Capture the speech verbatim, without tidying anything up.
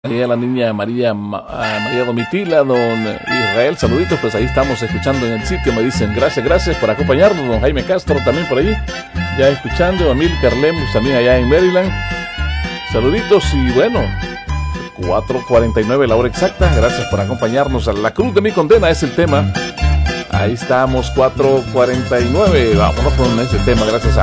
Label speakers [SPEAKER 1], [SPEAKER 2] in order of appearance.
[SPEAKER 1] Ahí a la niña María, a María Domitila, don Israel, saluditos, pues ahí estamos escuchando en el sitio, me dicen gracias, gracias por acompañarnos, don Jaime Castro también por allí, ya escuchando, Amílcar Lemus también allá en Maryland, saluditos y bueno, cuatro cuarenta y nueve la hora exacta, gracias por acompañarnos, a La Cruz de mi Condena es el tema, ahí estamos, cuatro cuarenta y nueve, vámonos con ese tema, gracias a